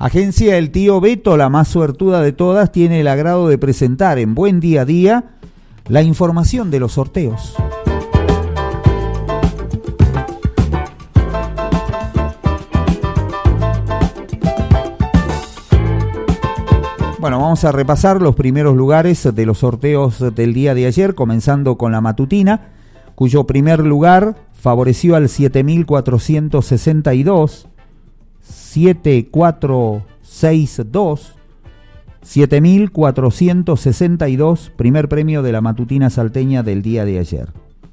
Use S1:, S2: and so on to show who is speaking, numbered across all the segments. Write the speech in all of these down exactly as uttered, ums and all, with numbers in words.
S1: Agencia El Tío Beto, la más suertuda de todas, tiene el agrado de presentar en Buen Día a Día la información de los sorteos. Bueno, vamos a repasar los primeros lugares de los sorteos del día de ayer, comenzando con la matutina, cuyo primer lugar favoreció al siete mil cuatrocientos sesenta y dos, siete cuatro seis dos, siete mil cuatrocientos sesenta y dos, primer premio de la matutina salteña del día de ayer.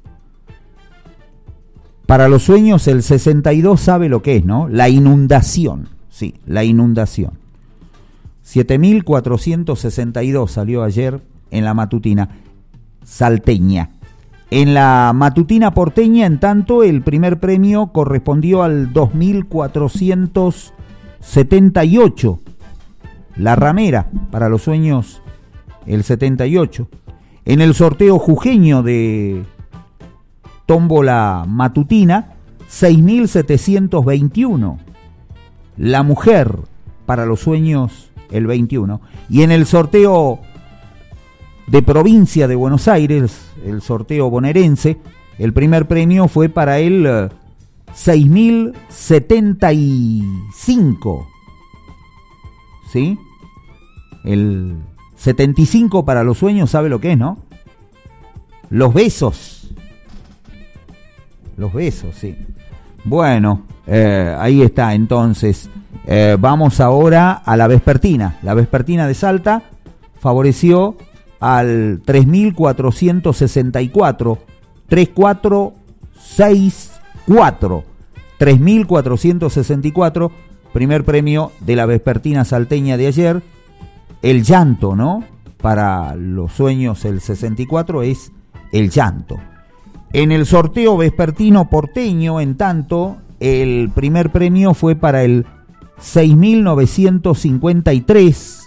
S1: Para los sueños, el sesenta y dos sabe lo que es, ¿no? La inundación, sí, la inundación. siete mil cuatrocientos sesenta y dos salió ayer en la matutina salteña. En la matutina porteña, en tanto, el primer premio correspondió al dos mil cuatrocientos setenta y ocho. La ramera, para los sueños, el setenta y ocho. En el sorteo jujeño de tómbola matutina, seis mil setecientos veintiuno. La mujer, para los sueños, el veintiuno. Y en el sorteo de provincia de Buenos Aires, el sorteo bonaerense, el primer premio fue para el uh, seis mil setenta y cinco. ¿Sí? El setenta y cinco para los sueños, ¿sabe lo que es, no? Los besos. Los besos, sí. Bueno, eh, ahí está entonces. Eh, vamos ahora a la vespertina. La vespertina de Salta favoreció al tres mil cuatrocientos sesenta y cuatro, tres cuatro seis cuatro, tres mil cuatrocientos sesenta y cuatro, primer premio de la vespertina salteña de ayer. El llanto, ¿no? Para los sueños el sesenta y cuatro es el llanto. En el sorteo vespertino porteño, en tanto, el primer premio fue para el seis mil novecientos cincuenta y tres.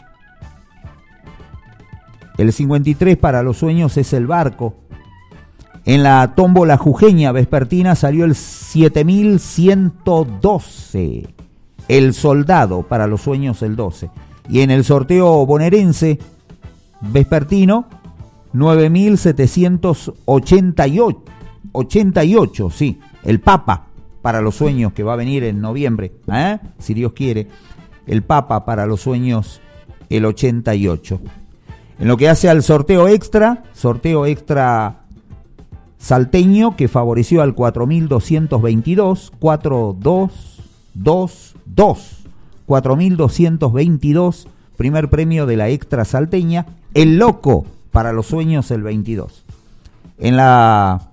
S1: El cincuenta y tres para los sueños es el barco. En la tómbola jujeña vespertina salió el siete mil ciento doce. El soldado, para los sueños el doce. Y en el sorteo bonaerense vespertino, nueve mil setecientos ochenta y ocho. ochenta y ocho, sí. El Papa, para los sueños, que va a venir en noviembre, ¿eh? Si Dios quiere. El Papa, para los sueños, el ochenta y ocho. En lo que hace al sorteo extra, sorteo extra salteño, que favoreció al cuatro mil doscientos veintidós, cuatro dos dos dos, cuatro mil doscientos veintidós, primer premio de la extra salteña, el loco, para los sueños el veintidós. En la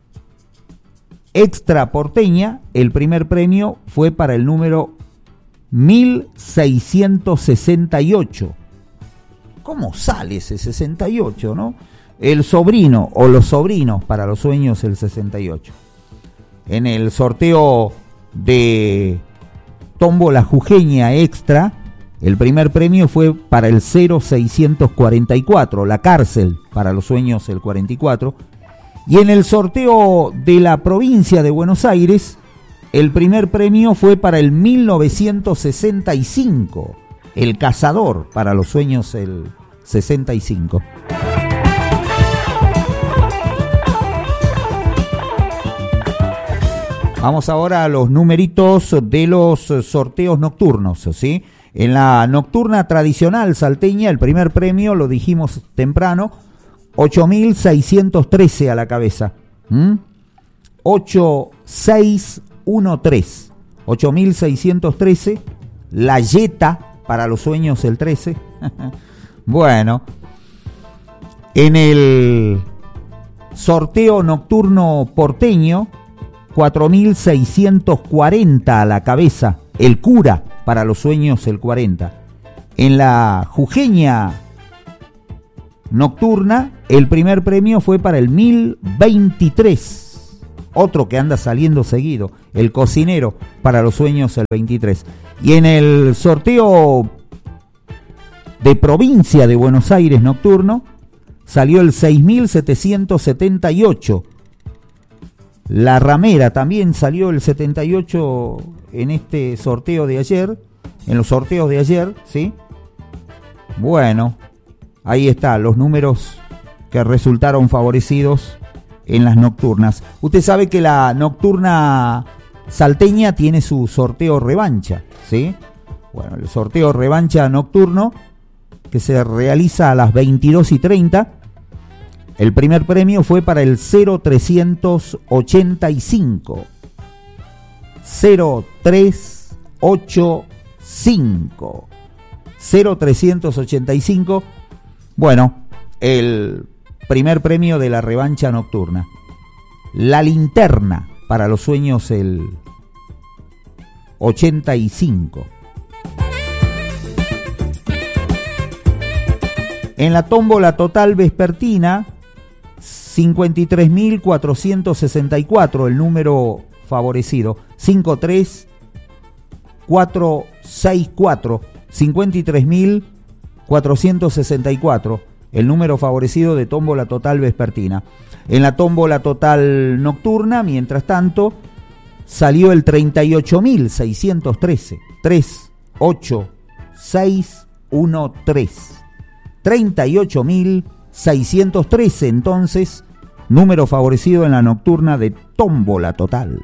S1: extra porteña, el primer premio fue para el número mil seiscientos sesenta y ocho. ¿Cómo sale ese sesenta y ocho, no? El sobrino o los sobrinos, para los sueños el sesenta y ocho. En el sorteo de tómbola jujeña extra, el primer premio fue para el cero seiscientos cuarenta y cuatro, la cárcel, para los sueños el cuarenta y cuatro. Y en el sorteo de la provincia de Buenos Aires, el primer premio fue para el mil novecientos sesenta y cinco, el cazador, para los sueños el sesenta y cinco. Vamos ahora a los numeritos de los sorteos nocturnos, ¿sí? En la nocturna tradicional salteña, el primer premio, lo dijimos temprano, ocho mil seiscientos trece a la cabeza. ¿Mm? ocho seis uno tres. ocho mil seiscientos trece. La Yeta, para los sueños el trece. Bueno. En el sorteo nocturno porteño, cuatro mil seiscientos cuarenta a la cabeza. El cura, para los sueños el cuarenta. En la jujeña nocturna, el primer premio fue para el mil veintitrés. Otro que anda saliendo seguido, el cocinero, para los sueños el veintitrés. Y en el sorteo de provincia de Buenos Aires nocturno, salió el seis mil setecientos setenta y ocho. La ramera también salió el setenta y ocho en este sorteo de ayer. en los sorteos de ayer, ¿sí? Bueno, ahí está, los números que resultaron favorecidos en las nocturnas. Usted sabe que la nocturna salteña tiene su sorteo revancha, ¿sí? Bueno, el sorteo revancha nocturno que se realiza a las veintidós y treinta. El primer premio fue para el cero trescientos ochenta y cinco. cero tres ocho cinco. cero trescientos ochenta y cinco. Bueno, el primer premio de la revancha nocturna. La linterna para los sueños el ochenta y cinco. En la tómbola total vespertina, cincuenta y tres mil cuatrocientos sesenta y cuatro, el número favorecido. cinco tres cuatro seis cuatro, cincuenta y tres mil cuatrocientos sesenta y cuatro, el número favorecido de tómbola total vespertina. En la tómbola total nocturna, mientras tanto, salió el treinta y ocho mil seiscientos trece, tres ocho seis uno tres. treinta y ocho mil seiscientos trece, entonces, número favorecido en la nocturna de tómbola total.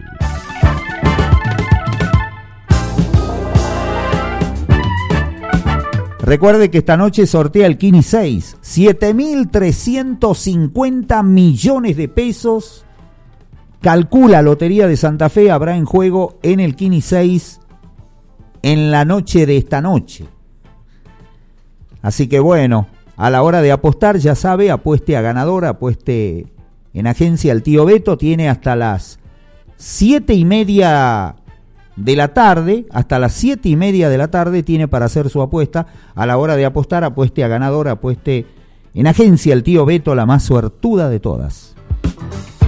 S1: Recuerde que esta noche sortea el Kini seis, siete mil trescientos cincuenta millones de pesos. Calcula Lotería de Santa Fe habrá en juego en el Kini seis en la noche de esta noche. Así que bueno, a la hora de apostar, ya sabe, apueste a ganador, apueste en agencia El Tío Beto. Tiene hasta las siete y media de la tarde, hasta las siete y media de la tarde tiene para hacer su apuesta. A la hora de apostar, apueste a ganador, apueste en agencia El Tío Beto, la más suertuda de todas.